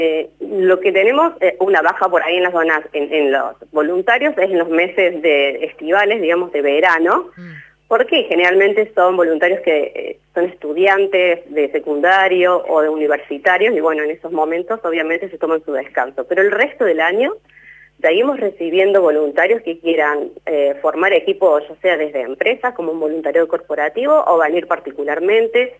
Lo que tenemos una baja por ahí en las zonas, en los voluntarios, es en los meses de estivales, digamos de verano, porque generalmente son voluntarios que son estudiantes de secundario o de universitarios, y bueno, en esos momentos obviamente se toman su descanso. Pero el resto del año seguimos recibiendo voluntarios que quieran formar equipos, ya sea desde empresas, como un voluntariado corporativo, o venir particularmente.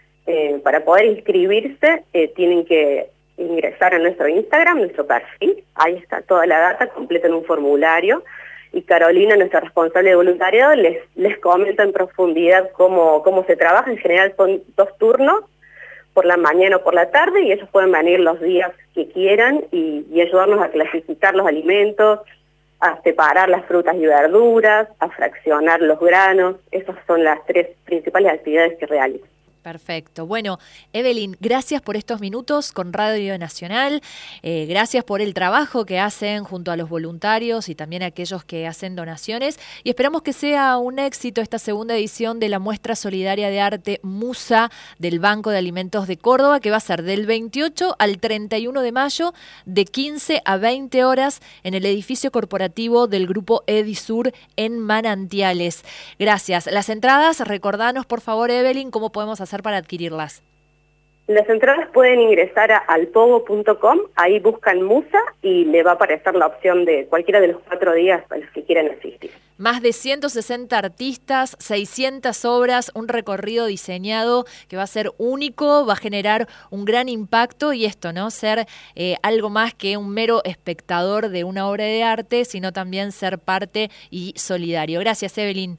Para poder inscribirse tienen que ingresar a nuestro Instagram, nuestro perfil, ahí está toda la data, completan un formulario, y Carolina, nuestra responsable de voluntariado, les comenta en profundidad cómo se trabaja. En general son 2 turnos, por la mañana o por la tarde, y ellos pueden venir los días que quieran y ayudarnos a clasificar los alimentos, a separar las frutas y verduras, a fraccionar los granos. Esas son las 3 principales actividades que realizan. Perfecto. Bueno, Evelyn, gracias por estos minutos con Radio Nacional, gracias por el trabajo que hacen junto a los voluntarios y también a aquellos que hacen donaciones, y esperamos que sea un éxito esta segunda edición de la muestra solidaria de arte Musa del Banco de Alimentos de Córdoba, que va a ser del 28 al 31 de mayo de 15 a 20 horas en el edificio corporativo del Grupo Edisur en Manantiales. Gracias. Las entradas, recordanos por favor, Evelyn, cómo podemos hacer para adquirirlas. Las entradas pueden ingresar a alpogo.com, ahí buscan Musa y le va a aparecer la opción de cualquiera de los 4 días a los que quieran asistir. Más de 160 artistas, 600 obras, un recorrido diseñado que va a ser único, va a generar un gran impacto, y esto, ¿no? Ser algo más que un mero espectador de una obra de arte, sino también ser parte y solidario. Gracias, Evelyn.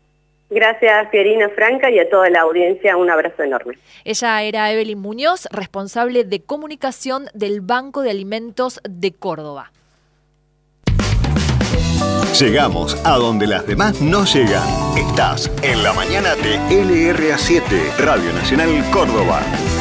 Gracias, Pierina Franca, y a toda la audiencia un abrazo enorme. Ella era Evelyn Muñoz, responsable de comunicación del Banco de Alimentos de Córdoba. Llegamos a donde las demás no llegan. Estás en la mañana de LRA7, Radio Nacional Córdoba.